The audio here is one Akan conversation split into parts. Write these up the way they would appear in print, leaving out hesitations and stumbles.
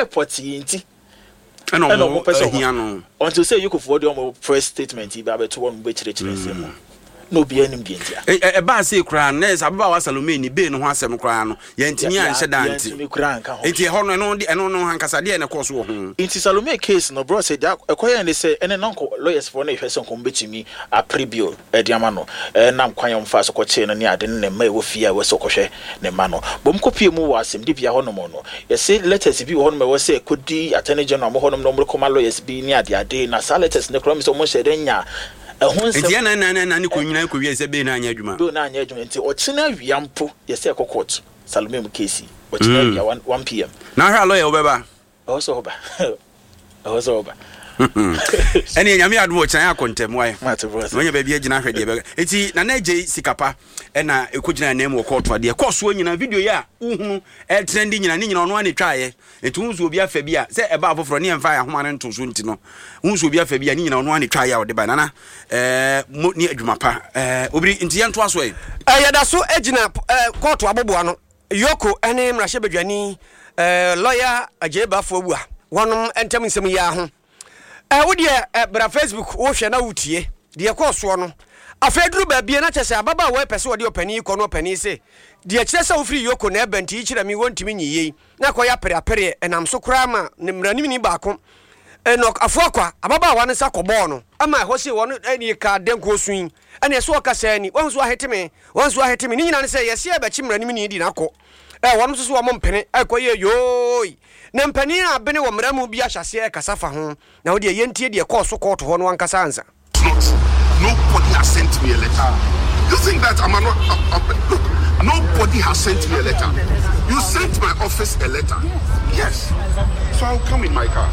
airport inti no person until say you could forward your press statement iba beto one be chire semo no be anim bi ntia e ba say kra na Ababa wa Salome ni be no ho asem kra no ye ntimi anhye danti enti ho no no hankasa de na course wo ho inti Salome case no bro say da ekoye ne say ene non lawyers for na hwese nko betimi a preview e de ama no nam kwan yom fa so ko che no ne ade ne ma e wo fia we so ko hwe ne ma no bom kopie mu wa asem de bia ho no mo no ye say letters bi ho no me wo say kodi attorney general mo ho no mo ko ma lawyers bi ni ade na sa letters ne kro me so mo hye de nya enti na ni ko nyina ko wie se be na anya adwuma do na anya adwuma enti o china wiampo ye say ko court Salome mu case o china wia 1 pm na hwa lawyer obeba oba eni nyame adwo chan akontem wai mate bros wonya ba bia gina hwede be enti na je sikapa na ekogina na emu court ade course wo nyina video ya uhunu trending nyina ono ane twaye enti unzu obi afa bia se eba afoforo ne emfa ya homa ne ntoso nti no unzu obi afa bia nyina ono ane twaye ode ba nana ni adwuma pa obiri enti ye nto aso yada so egina court aboboa no yoko ene mrahye badwani lawyer ajeba fo bua wonom entem nsem ya ho wo de bra Facebook wo hwe na wutie de course no afedru ba bia na chese ababa wo pese wo de opani ko no opani se de chese wo free yoko na ebenti chira mi wontimi nyiye na ko ya pere enam so kra ma ne mranim ni baako enok afokwa ababa wa ne sa kobo no ama ho se wo no eni ka denko suin ene so ka sani won so aheteme ni nyina ne se yesi abachi mranim ni di na ko wono so wo mpene akoye yoy na mpani na bene wo mramu bi ahyase kasafa ho na wo de yentie de course court ho no ankasa ansa. Nobody has sent me a letter. You think that I'm not look, nobody has sent me a letter. You sent my office a letter. Yes. So I'll come in my car.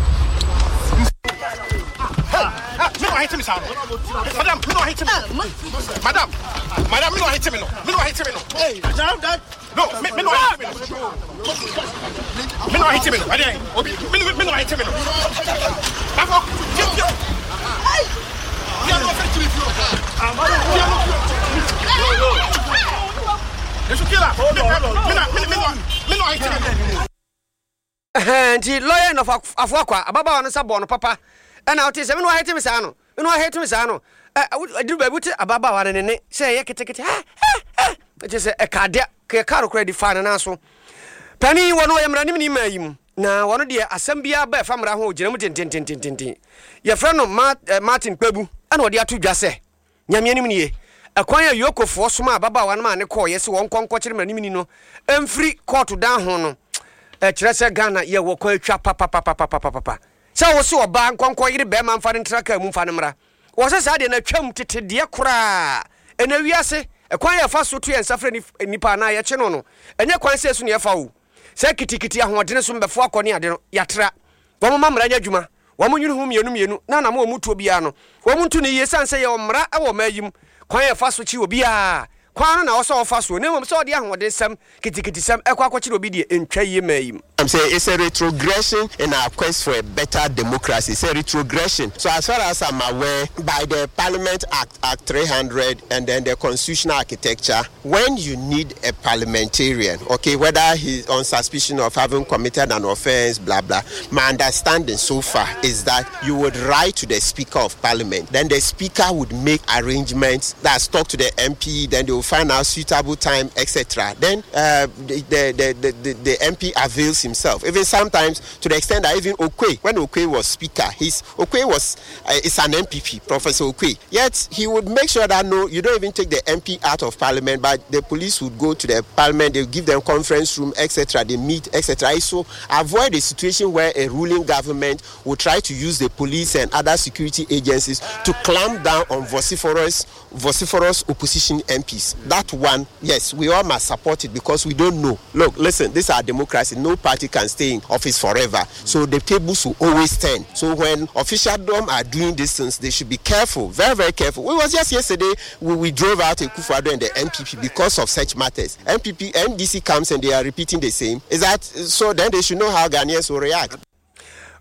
Me no hate me sir. Madam, me no hate me. Madam, me no hate me no. Me no hate me no. Hey, that no, me no hate me no. Me no hate me no. Ade, obi, me no hate me no. Bafo, hey. We are not factory floor. Me no hate me. Nti lawyer no afokwa ababa no sabon no papa na o te se me no hate me sa no adiru babuti ababa wa ne se ye ketekete je se ekade ke karo credit fan na so pani wono ye mranim ni mayim na wono de asem bia ba famra ho gina mu tintintintintin ye fra no Martin Kpebu ana odi atu dwase nyame anim ni ye akwan ya yokofo so ma ababa wa na ne ko ye se won konko kire mranim ni no emfri court dan ho no kirese Ghana ye wo kwa atwa papa sa wo se oba nkonko yire be man fa ne traka mu fa ne mra wo se sa de na twam tete de kora ena wiase ekwan ya fa so to ye nsafre nipa na ye che no enye kwan se so ne ye fa wo se kitikiti ahodene so mbefo akone ade no yatra wo mama mra nya dwuma wo munwunu hu mienu na mo mutu obia no wo muntu ne ye sanse ye mra e wo mayim kwan ya fa so chi obia kwan na wo so fa so ne mo so de ahode sam kitikiti sam ekwa akwachi obi de entwa ye mayim. I'm saying it's a retrogression in our quest for a better democracy. It's a retrogression. So as far as I'm aware, by the Parliament Act 300 and then the constitutional architecture, when you need a parliamentarian, okay, whether he's on suspicion of having committed an offense, blah, blah, my understanding so far is that you would write to the Speaker of Parliament. Then the Speaker would make arrangements that talk to the MP, then they will find out suitable time, etc. Then the MP avails himself. Even sometimes to the extent that even Okwe, when Okwe was speaker, Okwe was is an MPP, Professor Okwe. Yet he would make sure that no, you don't even take the MP out of Parliament, but the police would go to the Parliament, they give them conference room, etc. They meet, etc. So avoid a situation where a ruling government will try to use the police and other security agencies to clamp down on vociferous opposition MPs. That one, yes, we all must support it because we don't know. Look, listen, this is our democracy. No party can stay in office forever. So the tables will always turn. So when officialdom are doing these things, they should be careful, very, very careful. It was just yesterday we drove out Akufo-Addo and the MPP because of such matters. NDC comes and they are repeating the same. Is that so? Then they should know how Ghanaians will react.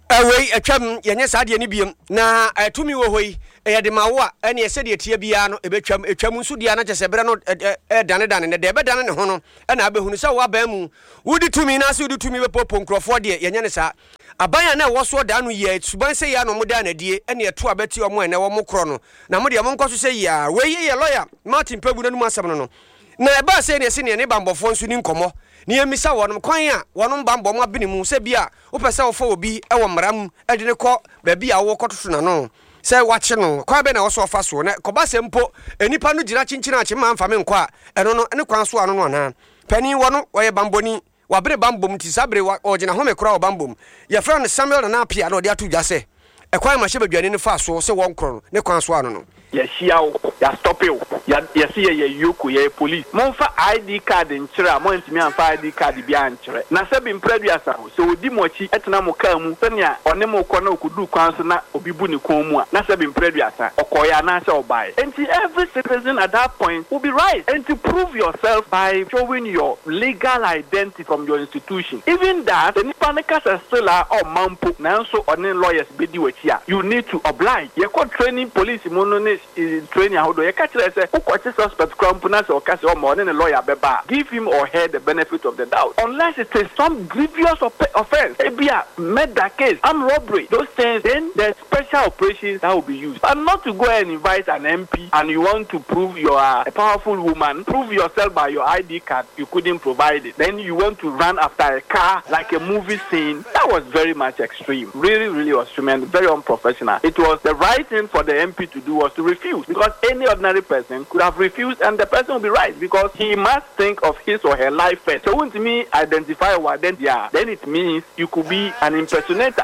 Away a chum, Yanes Adianibium, na to me away, a demawa, and yes, said the Tiabiano, a betcham, a chamusudiana, just a brano, danadan, and a debadan and hono, and Abehusa Wabemu. Would it to me, as you do to me, a popon Crawford, Yanesa. A bayana was so done yet, Subansayano Modana, dear, and your 2 betty or more, and our Mocrono. Now, Modia Monco to say, ya, where ye a lawyer, Martin Pebudan Massamano. Na eba se ne sene ne bambo fo nso ni nkomo ne emisa wonom kwan a wonom bambo mo abinimu se bia wo pese wo fo obi e wo mram e de ne kɔ ba bia wo kɔtoto na no se wache no kwa be na wo so fa so ne kɔba se mpo enipa no gyina chinchina ache ma mfa me nkɔ a ɛno no ne kwan so ano no ana pani wono wɔyɛ bamboni wabere bambom ti sabre o gyina home kora wo bambom ye fra no Samuel na apia na ɔde ato dwa se e kwan ma hye badwane ne fa so se won kro ne kwan so ano no ya shiao ya stop you ya see ya yoko ya police monfa ID card nkyere mo ntimi anfa ID card bia nkyere na se bi mpraduasa so odi mochi etena mo ka mu senia one mo kɔ na okudu kwan so na obi bu ne kon mu a na se bi mpraduasa okoya na se obai enti every citizen at that point will be right and to prove yourself by showing your legal identity from your institution even that the nipanika still are or mampo na so one lawyers bedi wachi a you need to oblige ye call training police mo no is training how do you catch say who suspect crampness or case or morning a lawyer beba give him or her the benefit of the doubt unless it is some grievous offense ebia murder case armed robbery those things then there's special operations that will be used but not to go and invite an MP and you want to prove you are a powerful woman prove yourself by your ID card you couldn't provide it then you want to run after a car like a movie scene that was very much extreme really was tremendous very unprofessional it was the right thing for the MP to do was to refuse because any ordinary person could have refused and the person will be right because he must think of his or her life first. So when to me identify what then it means you could be an impersonator.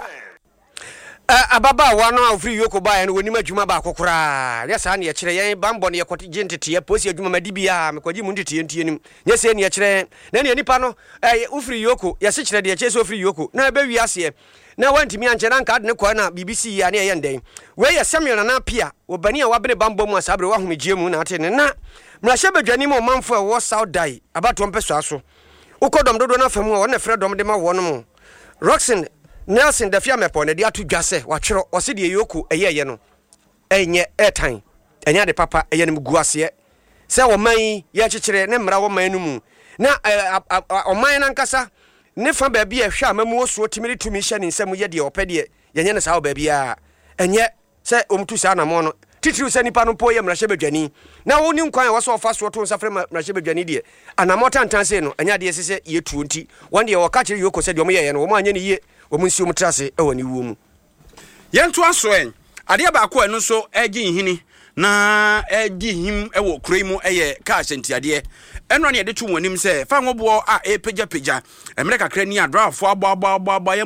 Ababa wano free yoko ba en woni madwuma ba kokora ya sa ne ye kire yen bambo ne yekoti gentete ye posi adwuma madibia mekwaji mu ntete ntienim nye se ne ye kire na ne nipa no ufri yoko ya se kire de ye kire so free yoko na be wi ase na wantimi anche na nka ne kwa na BBC ya ne ye nden we ye Samuel na pia obani a wabere bambo mu asabre wa homegie mu na ate ne na mrahye badwani mu manfo wo South Dai abato mpeso aso ukodom dodo na famu wo na frɛ dom de ma wo no mu Roxin Nelson da fia mepo ne dia to dwase wachero o se de yoku eyeye no enye airtime enya de papa eye ne guase se wo man ye kyekere ne mra wo man no mu na o man na nkasa ne fa ba bia hwa amamu osuo timiri tumi hye ne nsam ye de opede yenye ne sa wo ba bia enye se omtu sa na mo no titiri se nipa no po ye mrahye badwani na wo ni nkwan wo so fa so to nsa frɛ mrahye badwani de anamota ntanse no enya de sese ye tuo nti won de wo ka kyere yoko se de o mo ye no wo ma anya ne ye omunsi omutrase ewani wuomu yentu asoen ade ba ko eno so egi hini na egi him ewo kuremu eye ka ahyentiade eno ne de tu wonim se fa ngobo a epeja emre kakra ni adrafo agba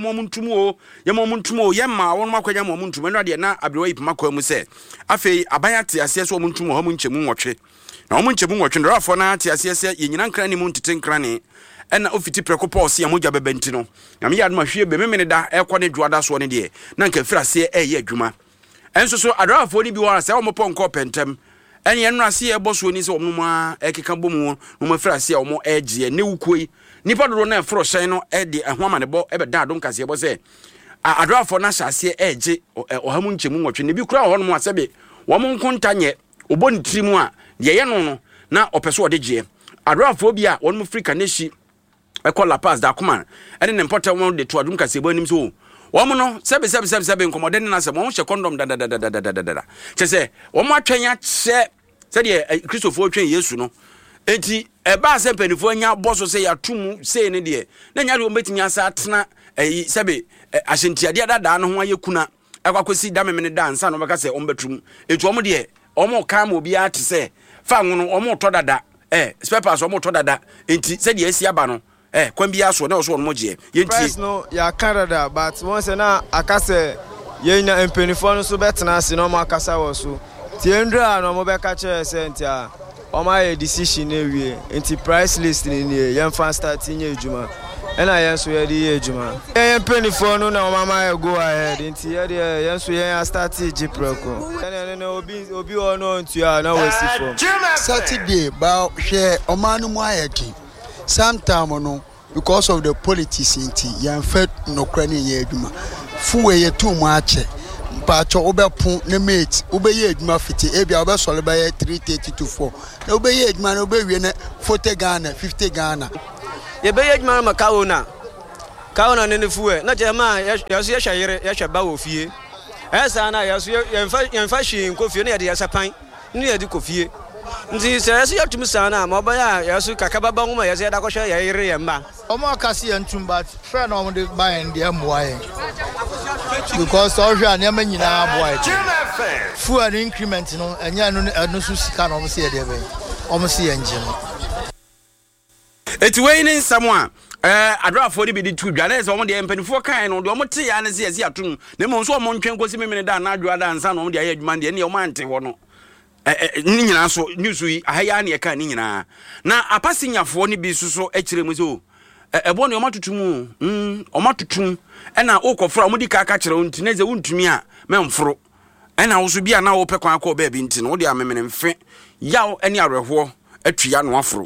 yemomuntumu yemma won makwanya momuntumu eno de na abrewa ipima kwa mu se afei abanya te ase so omuntumu ho munchemu nwotwe na omunchemu nwotwe adrafo na te ase se yenyina nkra ni mu ntete nkra ni ena ofiti prekopa se amoja bebenti no na me yad ma hwie be memene da ekɔ ne dwada so ne de na nka fira se eye adwuma enso so adrafo ni bi wara se omo pɔnkɔ pentem ene eno ase ye boso ni se omo ma ekeka bomu no ma fira se omo egie ne wukoi nipa dodo na fro hyɛn no de ehoma ne bɔ ebe da adom kase bɔ se adrafo na hyase egie ohamu nchemu nwotwe ne bi kura hɔ no mu asebe wo mo nkonta nye oboni trimu a ye ye no na opeso ode gie adrafo bi a won mu Africa neshi La Paz da kuma ene ne mpɔta won de to adum kase bo anim so wo mo no sebe nkomode ne na se mo hye condom da kyese wo mo atwen ya kye se de Christopher otwen Yesu no enti eba se panifo anya boso se ya tumu se ne de na nya de wo betimi asa atena sebe ahyentiade da no ho ayekuna akwakosi da memene da ansa no beka se ombetum enti wo mo de wo mo kan mo bia te se fa ngono wo mo to dada spare parts wo mo to dada enti se de asi aba no kwambia so na so no moje yenti no ya Canada but once na akase yenya empenifo no so betena ase no mo akasa wo so tiendra no mo beka che sent a o ma ye decision na wie enti price list ni yemfa start nya ejuma ena yenso ye di ejuma empenifo no na o ma ye go ahead enti ye yenso ye start jipreko ena no obi ono ntu a na wasi form Saturday ba hwe o ma no mo ayeki sometime no because of the politics inti yan fet no krani ye adwuma fuwe ye tu mu ache mpacho obepu ne mate obeye adwuma fiti ebia obesole baye 330 to 4 na obeye adwuma na obewie ne 40 Ghana 50 Ghana ye beye adwuma ma kaona ne fuwe na jema yaso ye hwayere ye hweba wo fie esa na yaso ye fa hwi nkofie na ye de yasapan ne ye de kofie nti se yaso yatum sana ma obaya yaso kakababa ngoma yaso ya da kohwe ye yere ye ma omo akasi entum but friend omo de buy and dey moaye because all hwa na nyina aboaye fu an increment no enya no so sika no omo se ye de be omo se ye nje no eti we ni nsamo a adrafo de bi di tu dwa na se omo de empanifo kan no de omo te ya na se yesi atum na mo so omo ntwen kosi memene da na adwa da nsa no omo de aye adwuma de ne omo ante ho no ni nyina so news yi ahaya na ye kan ni nyina na apasinyafo ni bi so akire mu so ebo ne omatutum omatutum na okofra omudi ka kire unti na ze untumi a memforo na wo so bia na wo pekwan akọ ba bi nti no wo de amemene mfe yaw ene arehwo atwia no aforo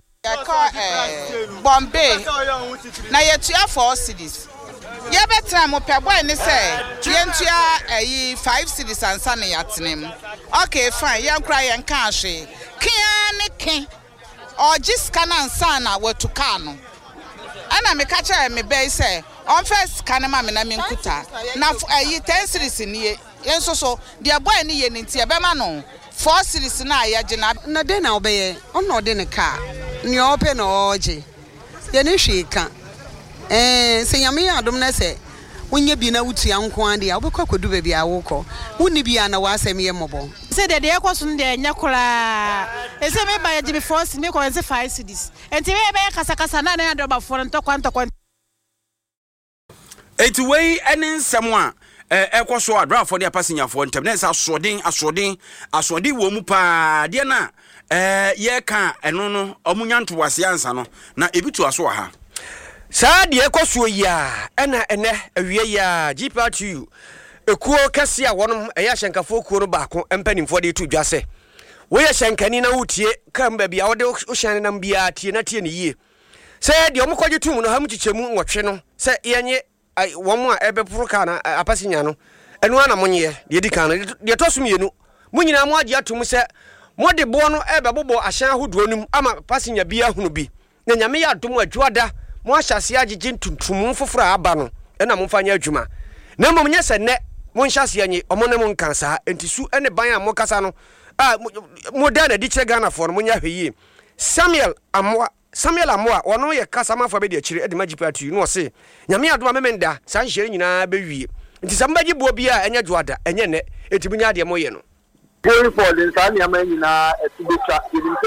Bombay na yetua 4 cities ye betra mo pe boy ni say yentua 5 cities ansa na yatenem okay fine yan kra yan ka hwe kia ne ken ojiska na ansa na watuka no ana me ka kire me be say on first kan ma me na me nkuta na 10 cities ni yenso so de boy ni ye nti e be ma no 4 cities na ayaje na de na obeye ono de ne ka ni ope no oje ye ne hwe ka se nyame adom na se wonye bi na wutua nko ande a obekọ kodu ba bi awokọ wonni bi ana wasem ye mobo se de ekoso nde nya kola ese me ba ye bi force me ko ense 5 cities enti me be kasa na na do ba for ntokwa eti we ene nsem a ekoso adrafo de apasinyafo ntem na se asodin wo mu pa de na ye ka eno no omunyanto wase ansa no na ebitu aso ha saa de ekoso ya ena ene awie ya GPRTU ekuo kase a wonom eya hyenkafo kuo no baako empanimfo de tu dwase wo ye hyenkani na wutie kamba bia wo de wo hyane nam bia tie na tie ne yie se de omukwaje tum no ham chichemu nwotwe no se yenye womo a ebeporo ka na apasinya no enu ana monye de di kan de tosum yenu munyina mo age atum se mode bo no ebebobo ahyan ahodo num ama pasinya bia hunu bi na nyame ya adom adwada mo ahyase agege ntuntum foforo aba no ena mo mfanya adwuma na mo nye se ne mo nhyase anye omo ne mo nkansa entisu ene ban a mo kasa no mo da na di kire Ghana for no mo nya hweyi Samuel Amoa ono ye kasa mafo be de akire edema GPRTU no se nyame adom amemenda san hye nyina bewie nti sambaji bo bia enya dwada enye ne etibunya de mo ye no going for the Sanya Manina Tibucha,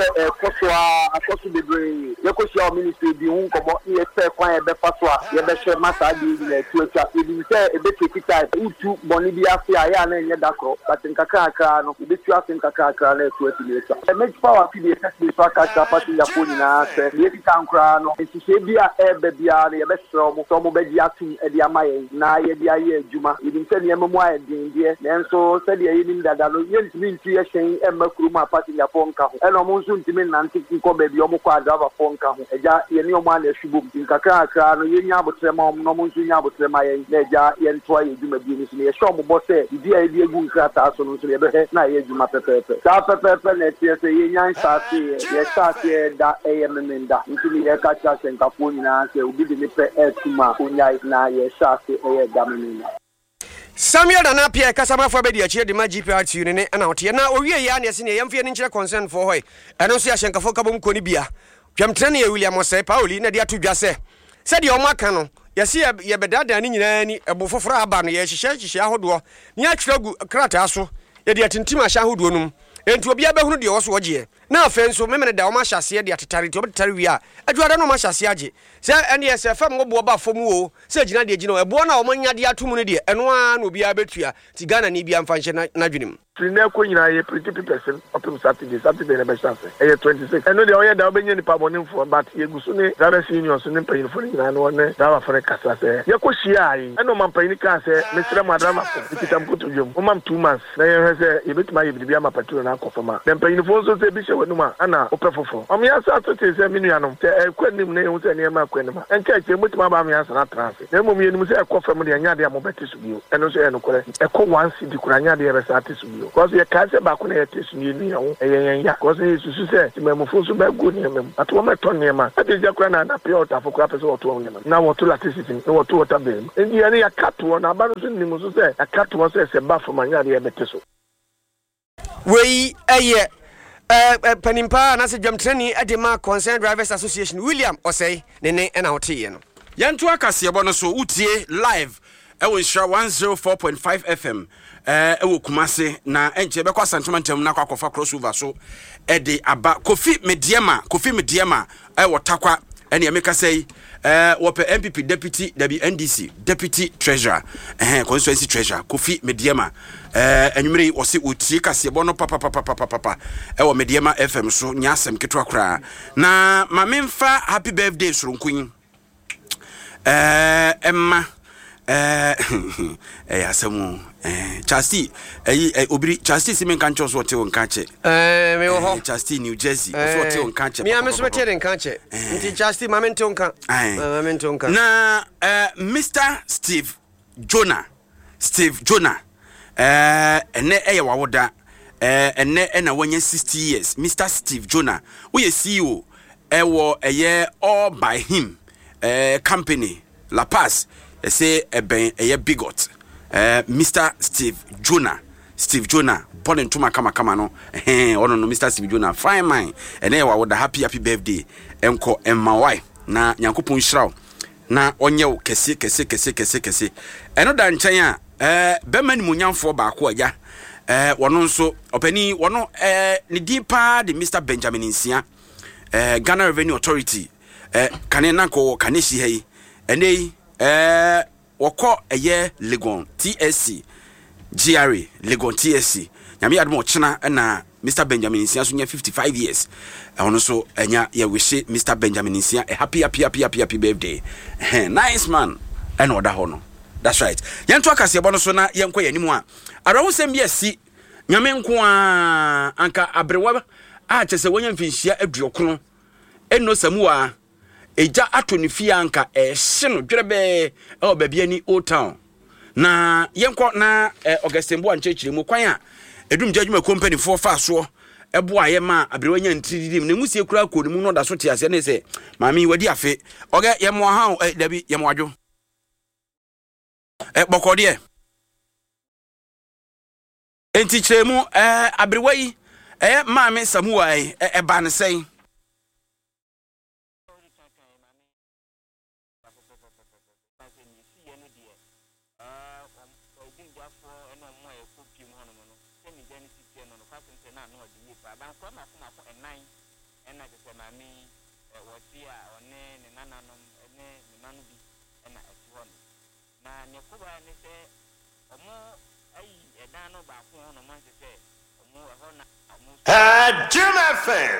Kosoa, the brain, Yokosia Ministry, the Uncomo, ESF, Befaswa, Yabesha Masadi, Twitter, you say a bit of type, Utu, Bonibia, Fiana, and Yadako, but in Kakaka, no, the Tuas in Kakaka, let's wait later. A major power PDS, the Fakaka, Patti Yapunina, the Town Crown, and Sibia, Ebia, the Bestrom, Tomobedia, Ediamay, Naya, Juma, you didn't send your memoir, and so said the evening that I intuition Emma Kruma party ya ponka eno monsu ntime nanti ko baby omo kwa driver ponka ho eja ye ni omo na hwibu nkakra no ye nya abotrema no monsu nya abotrema ye eja ye ntwa ye djuma bi ni so ye show mo bose di ya bi egu nkrata so no so ye be na ye djuma pepepe sa pepepe na tie se ye nya nsase ye sase da ememenda ntini ye ka cha senka fo nyina se obi de ni pe etuma onya na ye sase ye damemenda Samuel na pia kasama fo be de akire de ma GPRTU ne na ote na owie ya na se ne yemfie ne nkire concern for hoy eno so ya hyenkafo kabom koni bia twamtene ya William Osei Pauli na de atodwa se de o maka no yesi ye bedada ne nyina ni ebo foforo aba no ye hyehyehye ahodo ni atwiragu krata so ye de atintim ahya ahodo num enti obi abehunu de wo so oje na afenso memene da o ma hyase de atetare ti obetare wi a adwada no ma hyase age se ene ye se fam ngobo ba fom wo se gina de gina ebo na o manya de atum ne de eno a no obi abetua ti Ghana ni bia mfa nhye na dwenem Trina ko nyina ye pretty person open Saturday na be chance e 26 eno de o ye da obenya ni pa bonin for but ye gusu ne dara senior so ne payin for nyina no ne da for kasa se ye ko hia ai eno man payin ka se mesra madrama ko kitamputo dwom o mam 2 months na ye se ye betima ye bibia ma patro na akofama dem payin for so se bi wenuma ana opefofo o me asa to te se minuanom te kwanim na ehu se ne ma kwanima enka che mutima ba me asa na transe na mom yenim se ekofam de anya de amobete so bio eno so eno kore eko wansi di kura anya de be sa te so bio cause ye ka se ba ko na ye te so ni ho eyen ya cause yesu se ti memfo so ba go ni mem ato me to ne ma ade ja kura na pay out afo kura pese oto ne ma na woto latisi na woto water be ndi ya ne ya kato na ba no so ni mu so se ya kato se ba fo anya de be te so we eye panimpa na se dwamtrani adema Concerned Drivers Association William Osei ne na hote no yanto akase ebo no so utie live ewo nshira 104.5 FM ewo Kumase na enche be kwa santomantem na kwa kofa crossover so de aba Kofi Mediema ewo takwa ene emeka sei wope MPP deputy NDC deputy treasurer constituency treasurer Kofi Mediema enwumere wose utie kase ebo no papa ewo Mediema FM so nyasem ketwa kra na mamemfa happy birthday soronkwin Emma asamu Chasti obiri Chasti simen kancho so te won kanche me wo ho Chasti New Jersey so te won kanche me am so te den kanche nti Chasti mamento nka na Mr. Steve Jonah ene wawoda ene na wanya 60 years Mr. Steve Jonah we CEO ewo all by him company La Paz say a bigot Mr. Steve Jonah born into kama no no Mr. Steve Jonah fine mind and wa would happy birthday enko emma na nyankopon hiraw na onye kese eno da nchen a bema ni munyamfo ba ko agya wono nso opani wono ni dipa de Mr. Benjamin Nsia Ghana Revenue Authority kanena ko kaneshi hei enei woko Legon TSC GRA Legon TSC nyame admo chena na Mr. Benjamin Nsia so nya 55 years ono so enya ye wish Mr. Benjamin Nsia a happy birthday nice man and oda hono that's right yanto akase bono so na yenko yanimu a arawo sem bi asi nyame nko a anka abrewa a chese wonya mfinhia aduokono eno samuwa eja atoni fia anka ehye no dwerebe babia ni Old Town na yenko na Augustine Bo anchechire mu kwan a edum judgment company for fa so ebo aye ma abrewanya ntrididim na musie kura ko mu no da so tiase na se mami wadi afe oge yemo ha dabi yemo adwo bokode enti chiremu abrewayi mami samuwai ban sei Jim FM.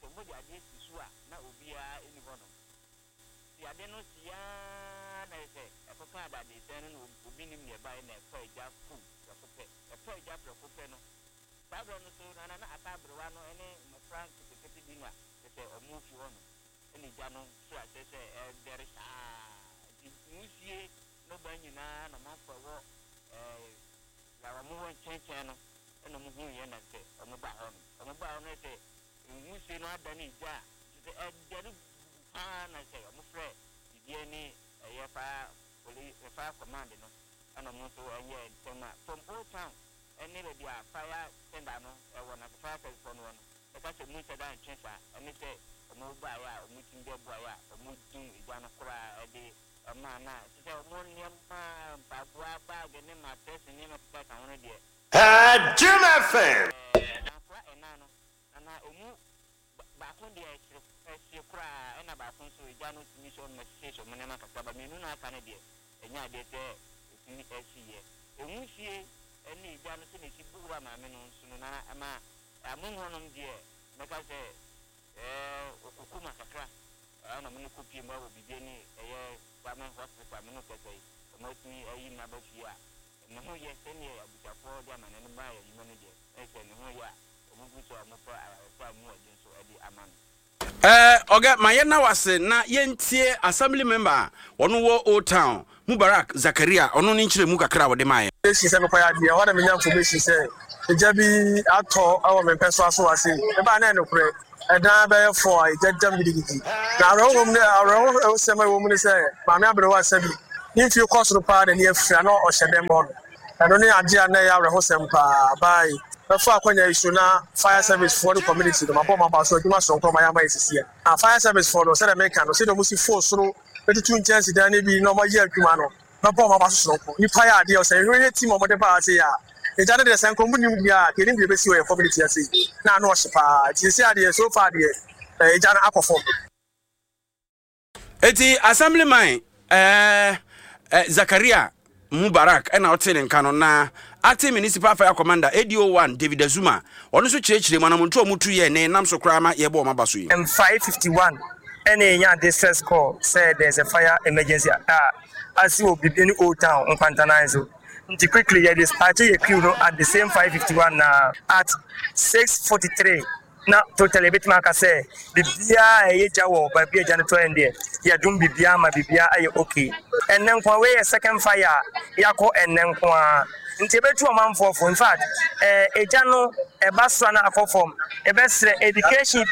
From Old Town, and nearly the fire tender no, one of the fire from one. Because a meter down chaser, and they say, a mobile, a meeting their boy, a meeting, one of a day, a man. So, one young man, Papa, the name of test and name of that I want to Jim FM. And I move back on the cry and about so we don't miss on my station, Manaka, but me no Canada, and I did there. Umusie eni janu se ne sibura ma me no sunu na ama amunhonom de meka se okukuma kakra ana me kopie ma wo bibie ni government hospital me no kese mo tuni ayi na ba fia ne ho ye se ne abutafo de ama ne ba ye yimo ne de se ne ho ya omubuso amopo ayasa mu odin so edi amano Oga mayena wase na yentie assembly member ono wo Old Town Mubarak Zakaria ono ni nchire mu kakra wo de maye she say me ya dia wada me nya information say ejabi ato awo me peso aso wase e ba na no kure edan be for ejajam gidigidi na ro ne ro sema wo mu ne say ma me abere wa sabi if you cost no pa na ne afia no o hyede mo no ne ade na ya re ho sem pa bai for akonya issue na fire service for the community no mabo mabo so aduma so nko mayamba isisi a fire service for no say the make no say the musi force no etutu nchance dan na bi no ma ye aduma no mabo mabo so nko ni fire ade o say we team omo de pa say ya e jane de sen kombu ni bia ke ni bi be si o community ase na no hyepa ti say ade so far de e jane akofo eti assemblyman Zakaria Mubarak ena otene nkano na acting municipal fire commander ADO1 David Azuma ono so chirechire manam nto mutu ye ne nam so krama ye bo mabaso yi M551 any nya distress call said there's a fire emergency as you be in Old Town on Pantanizo quickly you dispatch your crew at the same 551 at 6:43 na totally bit maka say bibia e jawo ba bia janitor ende ya dum bibia ma bibia aye okay enen kwa we second fire yako enen kwa nti betu amanfo in fact eja no e basra na akofom e besre education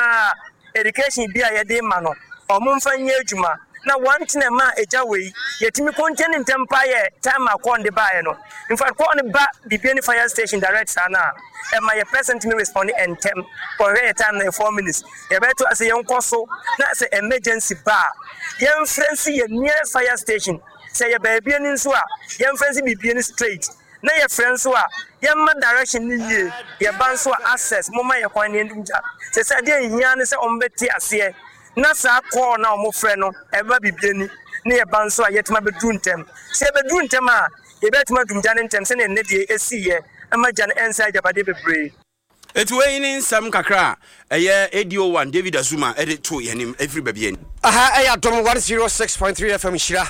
bia ye de ma no omumfa nya adwuma na one thing ma eja we yetimi content empire time akon de bae no in fact kon ba bibia fire station direct sana my present me respond and for a time 4 minutes. You better as a young coso, that's an emergency bar. Young friends, your nearest fire station. Say your baby in Swa, young friends be being straight. Now your friends who are young man direction in you, your bands were access, Mama, your coin in Say, dear Yanis on Betty as here. Nasa call now, more friend, ever be being near Banswa, yet my bedroom tem. Say bedroom tema, you bet my room Janet Thompson and Neddy AC. Amajan inside your body be Etwe in some kakra eye ADO1 David Azuma edit to yenim every baby aha eya dom 106.3 FM Shira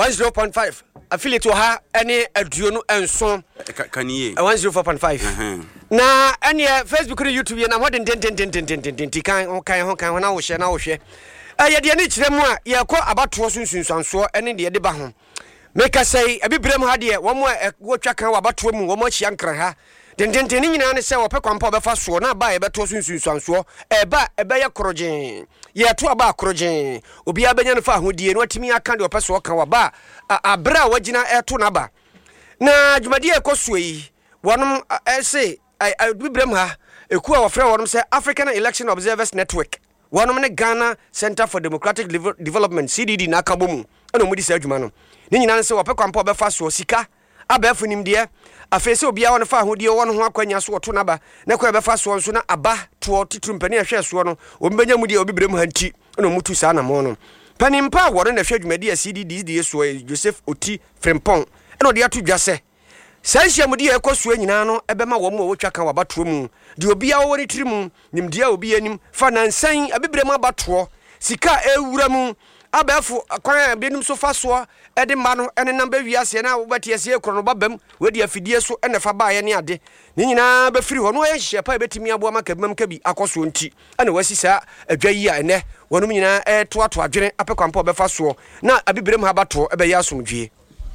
105 affiliate to ha any aduonu enso kaniye 104.5 na any Facebook and YouTube na modern den kan na wo hye na wo hye ye de ni kire mu a ye kɔ abato sunsunsanso ene de ba ho make say abibrem ha de wo mo wotwa kan wabato mu wo mo hia nkran ha den nyina ne se wo pe kwampa obefa so na ba ye beto sunsunsanso eba ye krogen ye to aba krogen obi abenya ne fa hodie no atimi aka de opeso kan wa ba abra wagina eto na ba na dwumadi ekoso yi wonom say abibrem ha eku a wofre wonom se African Election Observers Network wonom ne Ghana Center for Democratic Development CDD na akabomu eno mudi se adwuma no ni nyina ne se wo pe kwampa obefa so sika abafu nimde afese obia won fa ahodie won ho akwanya so to naba na kwa befa so nso na aba to titru mpani ahwe so no ombenya mudi obibrem hanti no mutu sa na mo no panimpa won na hwe dwumadi a CDD so Joseph Oti Frempong eno de ato dwase sanhia mudi ekoso nyina no ebema wo mo wotwa kan wabato mu de obia wo wori tirimu nimdia obi anim fa nansan abibrem abato sika ewura mu abafu akwan benim so fa so ede ma no ene namba wiase na wobati ase ekro no babam wedi afidie so ene fa ba ye ne ade ni nyina ba firi ho no ye hye pa betimi aboa maka bam ka bi akoso nti ene wasisa adwa yi a ene wonum nyina to adwene apekwampa obefa so na abibrem ha bato ebe ya asomdwie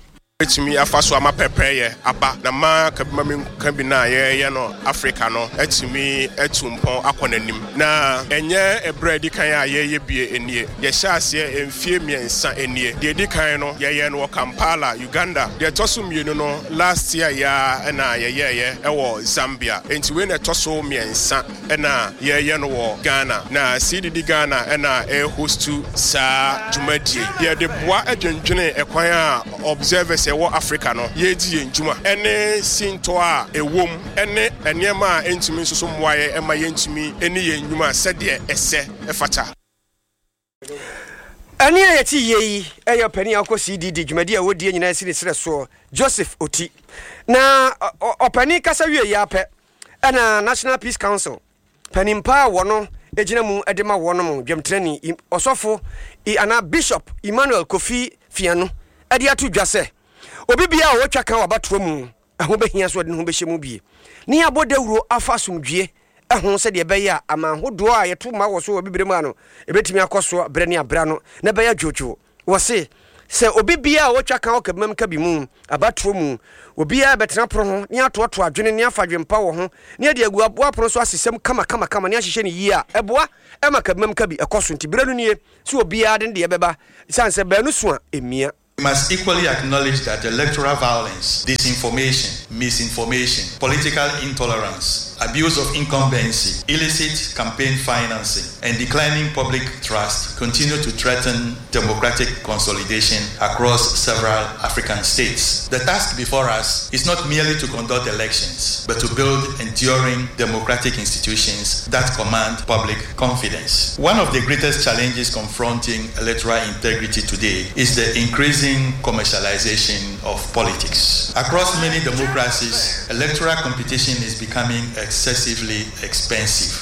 etimi afaso ama prepare aba na ma kabima kan bi na ye no Africa no etimi etumpon akonanim na enye ebredi kan a ye bie enie ye hyase emfie miensa enie de di kan no ye no Kampala Uganda de tosomienu no last year ya na ye ewo Zambia enti we na toso miensa na ye no wo Ghana na CDD Ghana na host sa jumadi ye de boa adwendwene ekwan a observers ewo Africa no yeji enjuma ene sinto a ewom ene enema entumi nsoso mwaye ema yentumi ene yenjuma sede ese efata ani ayati yeyi eyo pani akọ CDD dwumadi a wodi nyina si ne sere so Joseph Oti na opani kasa wie ya pe ana National Peace Council panimpa wono ejina mu edema wono mu dwemtrani osofo ana Bishop Emmanuel Kofi Fiano ade atu dwase obi bia wo twa kan wabato mu ho behia so de ho behye mu bie ni abodawuro afa somdwie ɛho sɛ de bɛyɛ ama hodo a yɛto ma wɔ so wɔ bibire mu ano ebetimi akɔso brɛ ne abra no na bɛyɛ dwodwo wɔ se sɛ obi bia a wɔtwa kan ɔkabam ka bi mu abatro mu obi a bɛtena pro ho ne atoto adwene ne afa dwempa wɔ ho ne de agu apro so asesɛm kama ne ahyehyɛ ne yi a ɛboa ɛma kabam ka bi ɛkɔso nti brɛ no nie so obi a de bɛba san sɛ bɛnu so a emia. We must equally acknowledge that electoral violence, disinformation, misinformation, political intolerance, abuse of incumbency, illicit campaign financing, and declining public trust continue to threaten democratic consolidation across several African states. The task before us is not merely to conduct elections, but to build enduring democratic institutions that command public confidence. One of the greatest challenges confronting electoral integrity today is the increasing commercialization of politics. Across many democracies, electoral competition is becoming excessively expensive.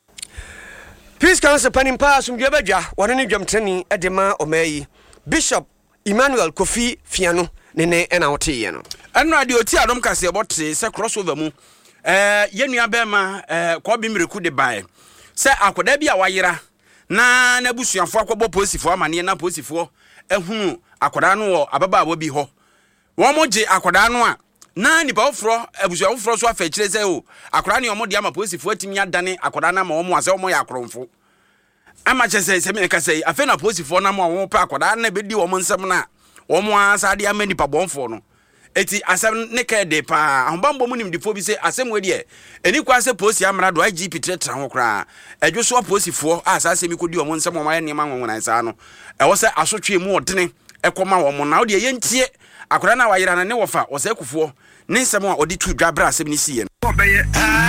Peace Council Panimpa Sumjabaja, one in Jamtani, Edema Omei, Bishop Emmanuel Kofi Fiano, Nene and Autiano. And radio tea, I don't care about say crossover mu. Yenu Abema, Kobim Recude by. Say, I could be a wire. Na Nebusian for Posi for Mania na Posi for Ehunu. Akwadano ababa wo bi ho wo mo je akwadano a na nipa ofro abusu ofro so afechire se o akwadano yo mo de ama posifo atimi adane akwadano ma wo mo ase wo mo ya akromfo ama chese se me ka sei afe na posifo na mo wo pa akwadano na be di wo mo nsem na wo mo asa de ama nipa bonfo no eti asem ne ka de pa ahobambo mu nim difo bi se asem we de eni kwa se posi amra do IGP tretra ho kra adwo so posifo asa asem ko di wo mo nsem wo ma ye nema nwonwona sa no e wo se asotwe mu odene ekoma wo mo na wo de yentie akora na wayira na ne wofa wo se kufuo ne nsem a odi tu dwabra asem ni siye obeye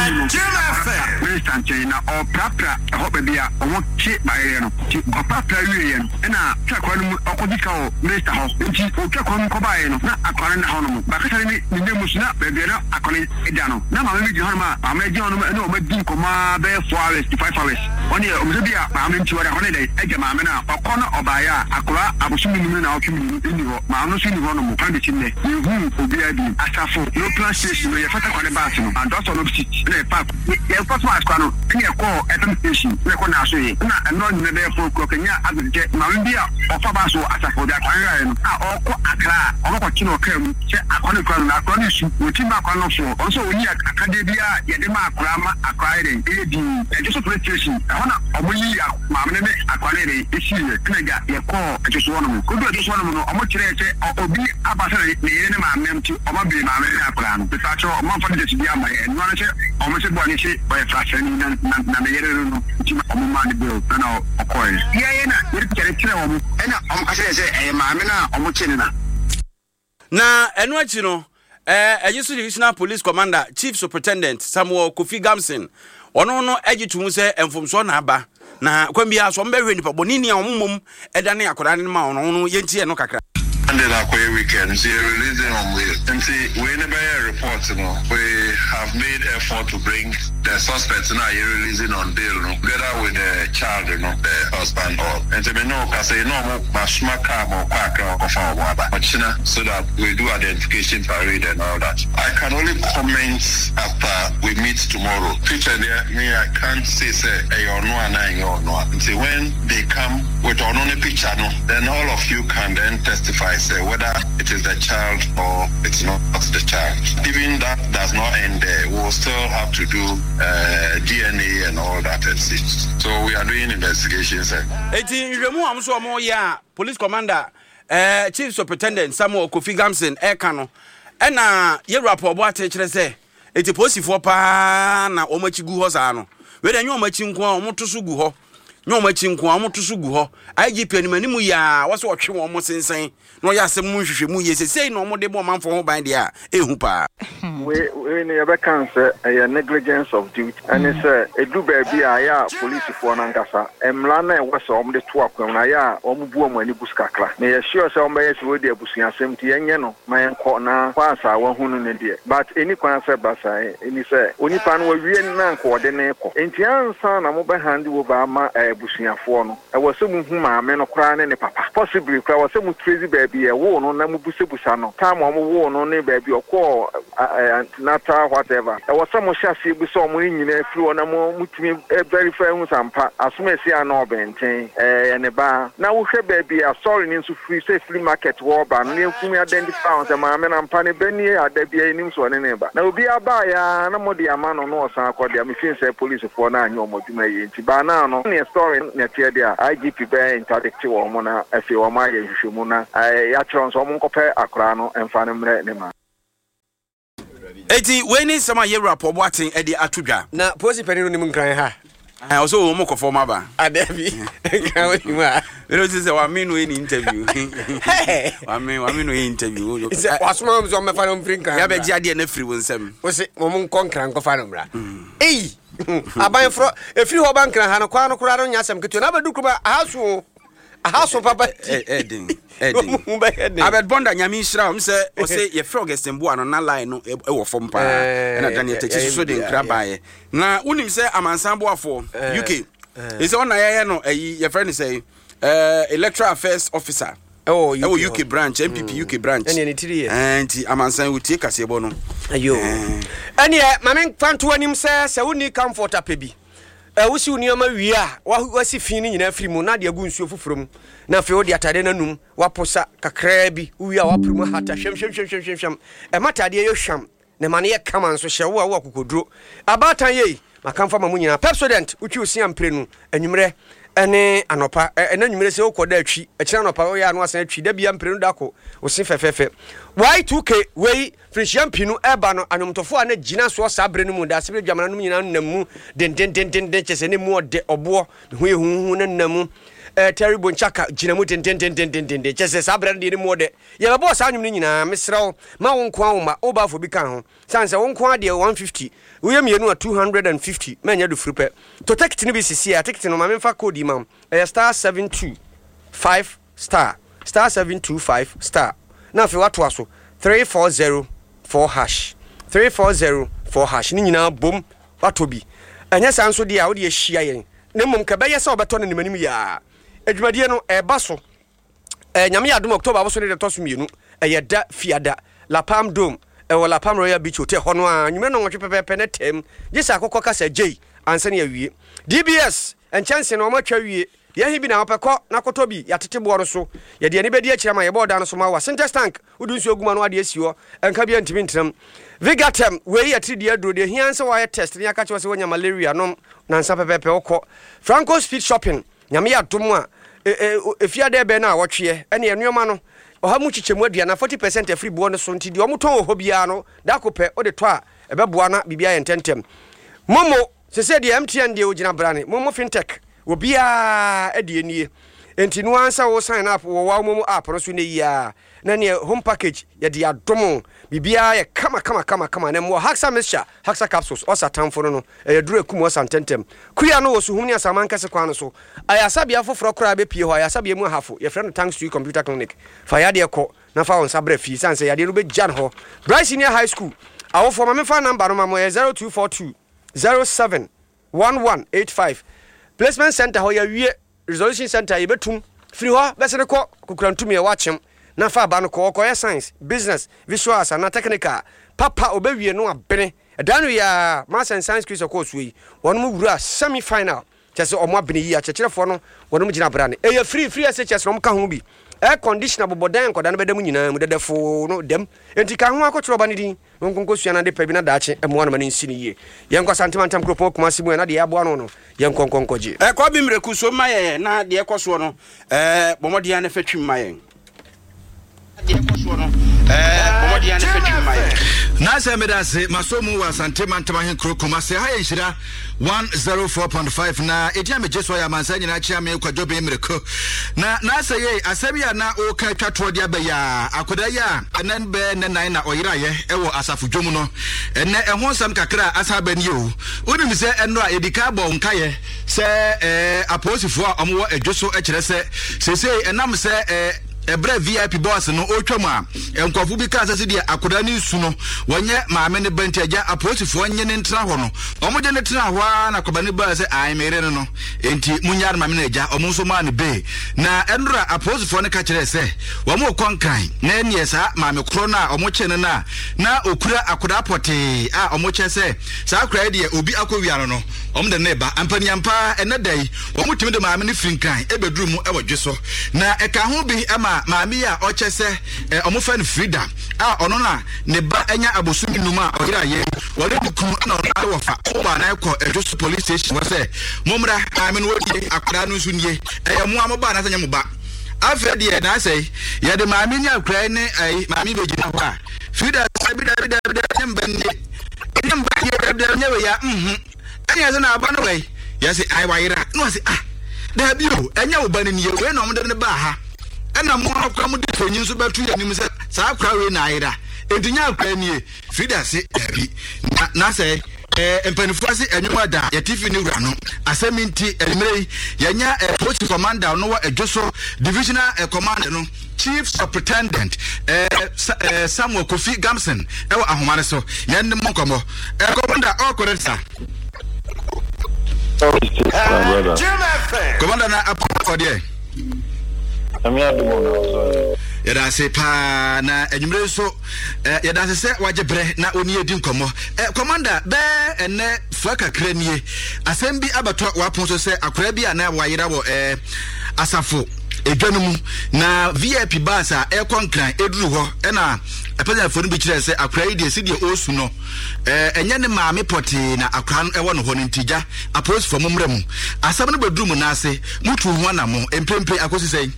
Minister China or Prapra Hobia or what chip by Papa Yen and a track one Okodico Mr. House, which is Okakon Cobaino, not a current honor, but the name was not baby, a colleague Edano. Now I'm with John, I'm a John, no, but Dinkoma, Bear Forest, 5 hours. 1 year, Omzabia, I'm into a holiday, Edamana, or corner or Baya, Akura, I was swimming out in Mamma Sinivono, Pandicine, you will be a Asafo, no plan station, where you fat on the bathroom, and that's all of it. The first one, clear call at the station, recognize and not in the day for cooking at Mambia or Fabaso as a for that iron, or Accra, or Pachino Kem, Aconical, Acronis, with Timaconoso, also we at Academia, Yadema, Grama, Acquiring, just a PlayStation, Omulia, Mamma, Aqualere, Issue, Knega, Yako, just one, could be just one of them, or much later, or be Abasa, the enema, empty, or maybe Mamma Plan, the Pacho, Monfort, the Yama, and Manager, almost one issue by a fashion. Na bill na okoy yeah na yiri kire wo na omkase se maame na omuchinina na enu achi no Ejisu Divisional Police Commander Chief Superintendent Samuel Kofi Gamson ono no ejitu se emfomso na aba na kwambia so mbehwe nipa bonini a omumom edane akora ne ma ono no yentie no kakra and then our weekends here releasing on we and see we never report we have made effort to bring the suspects now here releasing on bail together with the child the husband all and so we know cuz say no mashmaka mo kwakra ofa waba so that we do identification parade and all that. I can only comment after we meet tomorrow. Picture there me I can't say when they come with on picture no then all of you can then testify say whether it is the child or it's not the child. Even that does not end there. We'll still have to do DNA and all that. So we are doing investigations. Police Commander Chief Superintendent Samuel Kofi Gamson Ekano ena ye rapport bo atechire se eti posifo pa na omachi gu ho za no we da nyo omachi nko a omotoso gu ho nyo omachi nko a omotoso gu ho IGP animanimu ya wo se otwe wo mo sensen no ya asem nhwehwe mu ye sei no mo de bo manfo ho ban de a ehu pa we ne be kan say a negligence of duty and say edu ba bia ya police fo na ngasa emla na e wese om de to akwam na ya om bu om ani buskakra na ye sure say om be yes we de abusuan asem ti yenye no ma enko na kwa asa wa hunu ne de but any kwan say basa any say onipa no wie na nko de ne ko enti ansa na mo be hand over ma abusuafo no e wose mu hu ma me no kra ne papa possibly kra wose mu crazy baby e wo no na mu busebusa no time om wo no ne baby okọ antenatal whatever. I was some shashi be so many in flew on a more very fair sampa as soon as you are no benting and a bar. Now we have baby a sorry into free market war ban near whom identified the man and Panny Benny at the BA so any neighbor. Now be a buyer no more the man on no son called the machine say police for 9 or more to me in Banano near story near there IGP bear interdictive or mona if you are my Shumuna I attrons or Moncope Acrano and Fanum Nema. Eti when is some year rapport watching Eddie Atuga? Na posi penny on crying ha. I also mock for Maba. I Debbie. You know, this is what I mean in interview. I mean, we interview. What's mom's on my phone drink? I bet you didn't free with them. Was it Momon Conquer and Cofanumra? Eh, I buy for a few bank and Hanaquano Crado Yasam could never do a house of Papa Edding. I bet Bonda Yamin Shram say your frogest and one on a line from Pa and I done take so the crab. Now, Unim say I'm ensemble for UK. It's on your friend say electoral affairs officer. Oh, UK branch, MPP UK branch. And I'm saying we take us a bono. Ayo. And yeah, my man found to him says, I wouldn't come for Tapebi. We see Unioma, we are what was he feeling in every monad, your goons from Nafio, the Atadenum, Waposa, Kakrebi, we are Prima Hata, Shem, a matter dear sham, the money commands, so shall walk could draw. About a ye, I come from a munia, Pepsodent, which you see am prenu, and you ene anopa ene nwumere se okoda atwi ekyira anopa wo ya no asan atwi da bia mpenu dako wo se fefefe y2k wei frisiam pinu eba no anomtofo a na gina so sabre no mu da se dwamana no nyina namu den chese ne mu ode obo hu ehu na namu terrible nchaka gina mu den chese sabre ne mu ode ye ba boss anwum nyina mesrew ma wo nko awoma obafo bi kan ho sanse wo nko ade 150 we mienu 250 manya do fripe to ticket ni bi sisi a ticket no ma memfa code imam star 725 star 725 star na fe wato aso 3404 hash 3404 hash ni nyina bom wato bi anya sanso dia wo de hia yen ne mum ka beye se obeto no nimanim ya adwumadie no eba so nyame adom October aboso ne de toso mienu da fiada La Palm Dome La Palm Royal Beach Hotel hono a nyume no nwotwe pepepe ne tem gisa akokọ kasa J ansane awie DBS en chance no matwa wie ye hi bi na opekọ na koto bi yatete bo no so ye de ne bedi akira ma ye boda no so ma wa center tank udu nsu oguma no ade asiwo enka bi antimi ntram Vigatem we ye tri de aduro de hianse wa ye test ne aka che se wonya malaria no na nsa pepepe okọ Franco Speed Shopping nyame ya dom a efiade be na wotwe ene enuoma no oha mu chichemu aduana 40% free bo no so nti de omoton oho bia no da kopɛ o de to a ebeboa na bibia ye ntentem momo se de MTN de ogina brane momo fintech obia ade nie enti no ansa wo sign up wo wa momo app no so ne ya na ne home package ye de adom bibia ye kama na mo haxa mixture haxa capsules o satamfo no e duru ekum o santentem kuya no wo so hum ne asaman kase kwa no so ayasabia foforo kora be pie ho ayasabia mu hafo ye friend thanks to computer clinic fa ya de ko na fa on sabre fi sanse ya de ru be jan ho Bryce Senior High School awo for ma me fa number no ma mo 0242 07 1185 placement center ho ya wie resolution center ye betum free ho be se ne ko kukurantum ye wachem na fa ba no ko science business visual and technical papa obewie no abene edanu ya maths and science quiz course we wonu mu wura semi final chese omo abene yi a checherefo no wonu mu gina brane e free SHS no mu ka ho bi air conditioner bobodan koda no bedam nyina mu dedefo no dem enti ka ho akotro ba ne din nkonko suana de pabi na daache emo no mane nsini ye yenko santimantam kropo kuma simu na de yabo no yenko nkonkoje kwa bi mreku so maye na de ekoso no bomodi an fatwi maye na se me da se masomu wa santimantam hen krokoma se ha ye hira 104.5 na edia me jeso ya mansa nyina chia me kwadwo be mreko na se ye asabia na o ka twatwo dia be ya akoda ya anan be ne nan na oyira ye ewo asafu dwom no ene ehon sam kakra asaba ni o unim se eno a edika bo nka ye se aposifo a omwo adwoso ekire se se enam se ebre VIP boss no otwam a enkwafo bi ka asase dia akoda ne su no wonye maame ne bantiaja aposifo nye ne ntra ho no omoje ne tra ho na koba ne ba se ai mere no enti munyar maame ne ja omo so ma ne be na enura aposifo ne ka kire se wo mo konkan na enie sa maame kro na omo che ne na okura akoda pote a omo che se sa akura dia obi akowia no omo de ne ba ampani ampa enadai wo mo timi de maame ne finkan ebeduru mu ewodwe na eka ho bi ama maami ya ochese omofa ne Frida ono na ne ba enya abosumi numa oyira ye wole duku na ono wofa oba na ekọ Ejoso police station wase momra amen wodi akra no sunye mu amoba na sanya mo ba afa de na sei ye de maami nya akra ne maami begina ho a Frida sabida nyambanye nyawe ya anya na aba no we yase ai wayira no se da bio enya oba ne we na omde ne ba ha ena mo akwa mo de tonyin so betu ya nim se sa akwa we na ayira endunya akwa nie Frida se dabi na se empanifo se enwuma da ya tifi ni wura no asaminti elimrei yanya post commander no wa Ejoso divisional commander no chief superintendent Samuel Kofi Gamson ewa ahomare so yan ne mo komo commander all correct sir commander na apo there yada se pa na enyumre so yada se waje bre na oni edi nkomo commander be ene fuaka kranie asem bi abato wapon so se akora bi ana wayira wo asafo edwanumu na VIP basa ekonkran eduru ho na apanya fo no bi kire se akora yi de se de osu no enye ne maame poti na akora no ewo no ho ntija apos fo momramu asam no beduru mu na ase mutu ho na mo empempe akosi sei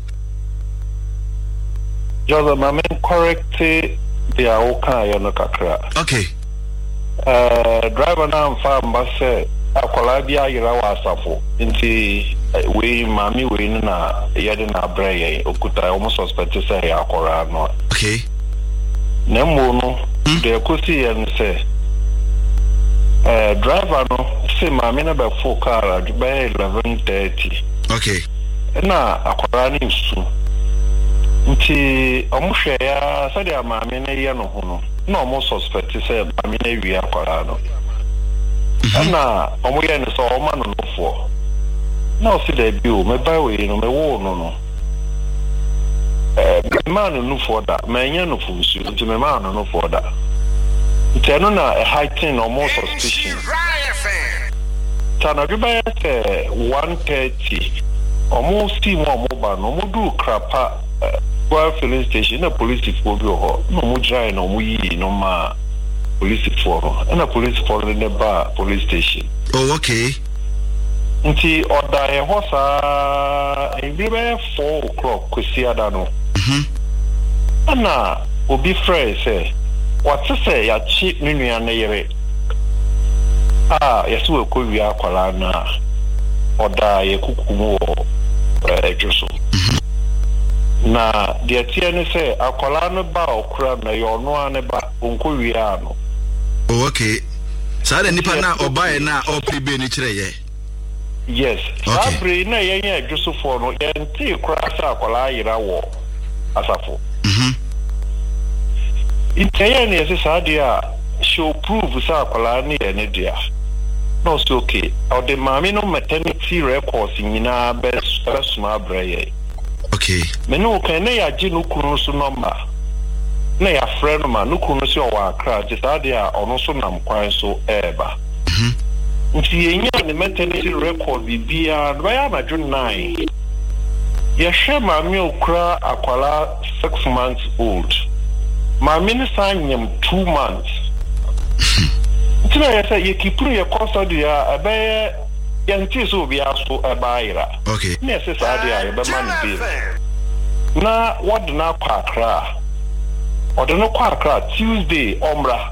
Joseph, my main correct the Aoka Yono Kakra. Okay. Driver now farm bus Akolabia Yirawa Safo. Inti we mami we na Yadina Bray, Okuta almost suspected say Akora no. Okay. Nemono, the Kusi and say driver no say mamina by 4 car by 11:30. Okay. Na Akora ni su. Nti omuhwe ya sade amaame na ye no ho no na omo suspect say amaame na wi akwara no na omo ye no so omo no nofo na o si da bi o me ba we no me wo no no man no nofo da me nya no fusu nti me man no nofo da nti no na a heighten omo suspicion tana duba ya 1:30 omo si mo omo ba no mo du krapa filling station na police for bi ho no mo dry no mo yi no ma police for na police for the bar police station. Oh, okay. Nti order e ho sa e bi be 4 o'clock kwesi ada no ana obi frɛ sɛ what say ya chi nua na yere yesu we ko wi akwala na order ye kukumu wo Ejoso na de atia ne se akola no ba okura na yo no ane ba onko wia no. Oh, okay. Sa de nipa na obae na opribe ni kire ye. Yes. Abri na ye Ejoso for no ye nti kura sa akola yira wo asafo. Itaye ne se sa dia show prove sa akola ni ye ne dia. No so okay. Or the mami no maternity records nyina best small braye. Okay. Menu kan na ya ji no kunu so number. Na ya friend ma no kunu so wa akra je sa de a ono so nam kwan so eba. Nti yenya ne maternity record bibia ba ya na June 9. Ya shema mi okra akwala 6 months old. Ma mi ne sanyem 2 months. Nti na ya say ye kipru ye custody ya abaye yanti so bi aso abaira. Okay. Na se sa de ya be man bi. Na what na kwa akra. Odono kwa akra Tuesday omra.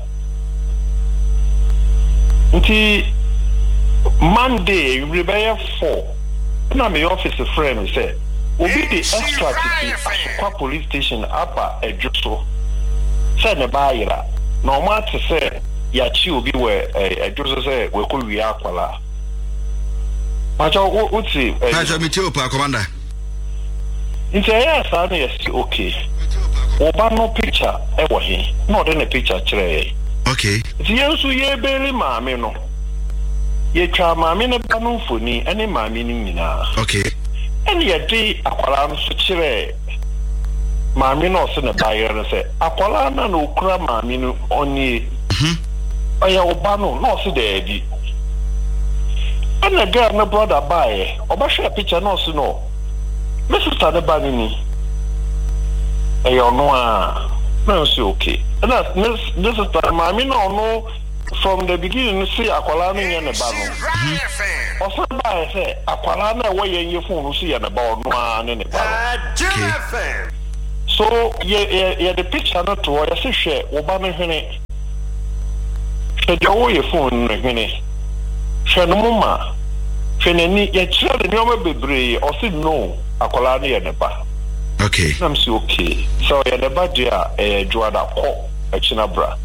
Nti Monday we be 4. Na me office friend say obi the extra to kwa police station apa Ejoso. Say na baira. No matter say ya chi obi we Ejoso say we ko wi akwala. Pacho uti Pacho mi tio pa commander. Nti yes I yes okay. Oba no picture e wo he. No de na picture kire. Okay. Nti yensu ye beli maame no. Ye twa maame ne ba no mfoni ene maame ni nyina. Okay. Ene ye di akwara no so kire. Maame no se ne bayer no se akwara na no kura maame no oni. Oya oba no se de di. And the girl, my brother, buy. Oba share picture no so no. My sister the bani ni. You know, no say okay. And that this is the mommy no from the beginning see akwala no nya ne ba no. Oso buy say akwala na we yen phone see ya ne ba no ne ba. So yeah the picture no to ya say share oba no hene. She dey wo your phone no hene. Shanuma Feneni ya chira de nyoma bebre o si no akola na ye neba. Okay. I'm say okay. So ya neba dia juada ko achina bra.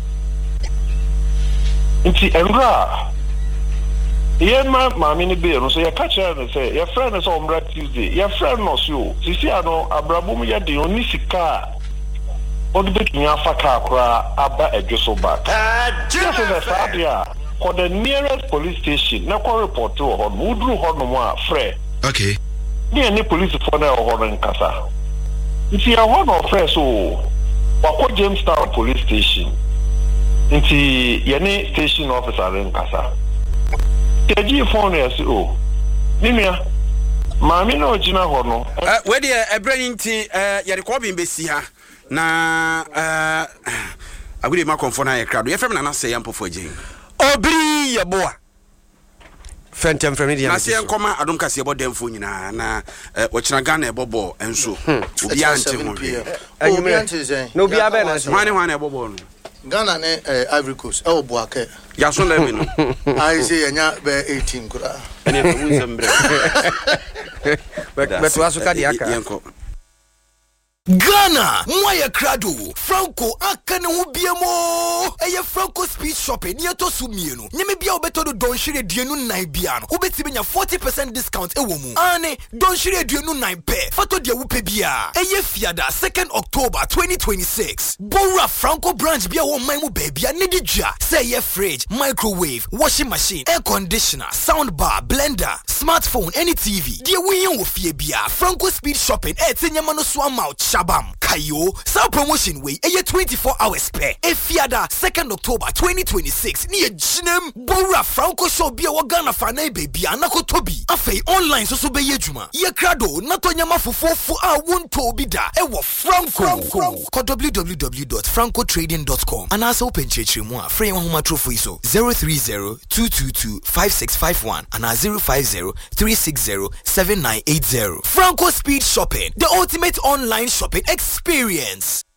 Nti enra ye ma ni be no so ya catch her say your friend is on Tuesday. Your friend no so sisi ano abrabum ya de oni sika o de betumi afaka akra aba edwoso back. Just as a dia for the nearest police station, na call report to her. Wudru Hornoma, Fred. Okay. Near any police for the Horn Casa. If you are one of friends, so what Jamestown police station? Into any station officer in Casa. Teji phone yes, oh. Nimia, Mammy no Gina Horno. Where the brain tea, Yarikobi Bessia. Na, I will make on for a crowd. You're from an say ample for Jane. Obri ya boa Fentem from India. Na se enkoma adom kase ebo demfo nyina na wochina Ghana ebobo enso obi ante mo Obi ante zen. No bi abe na so. Hwane ebobo no. Ghana ne Ivory Coast e obo ake. Ya so na we no. I say enya be 18 kura. Ene ko unzembre. But waso ka di aka. Yenko. Ghana, Moya Crado, Franco, Akane Ubiamo, Aya Franco Speed Shopping, Yato Sumieno, Nemibia Beto Don Shire Dienu Naibiano, Ubetibia 40% discount a woman. Ane, Don Shire Dienu Naipe, Fato dia Upebia, Aya Fiada, 2nd October 2026. Bora Franco branch Bia one Maimu baby, Nidija, say ye fridge, microwave, washing machine, air conditioner, sound bar, blender, smartphone, any TV. Dear William Wofia Franco Speed Shopping, Etinyamano Swamouch. Shabam Kayo Sa promotion way a 24 hours pay Efiada 2nd October 2026 near Jinem Bora Franco show be a Ghana fana baby anako tobi afe online so be yejuma ye krado natonyama fufu a won to bi da e wo Franco www.francotrading.com and also open church mu a free one homa trophy so 030-222-5651 and 050-360-7980 Franco Speed Shopping, the ultimate online shopping experience.